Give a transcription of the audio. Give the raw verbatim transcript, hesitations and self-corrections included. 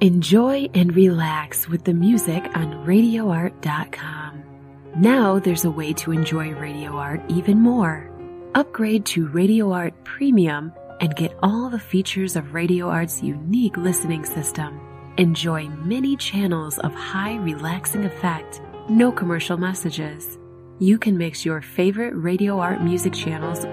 Enjoy and relax with the music on radio art dot com. Now there's a way to enjoy Radio Art even more. Upgrade to Radio Art Premium and get all the features of Radio Art's unique listening system. Enjoy many channels of high relaxing effect, no commercial messages. You can mix your favorite Radio Art music channels